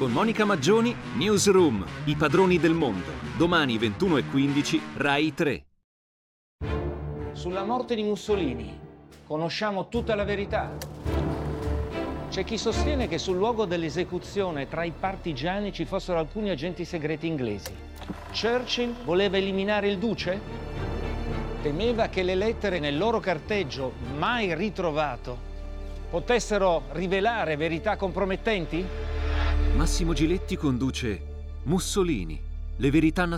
Con Monica Maggioni, Newsroom, i padroni del mondo. Domani 21:15, Rai 3. Sulla morte di Mussolini conosciamo tutta la verità. C'è chi sostiene che sul luogo dell'esecuzione tra i partigiani ci fossero alcuni agenti segreti inglesi. Churchill voleva eliminare il duce? Temeva che le lettere nel loro carteggio, mai ritrovato, potessero rivelare verità compromettenti? Massimo Giletti conduce Mussolini, le verità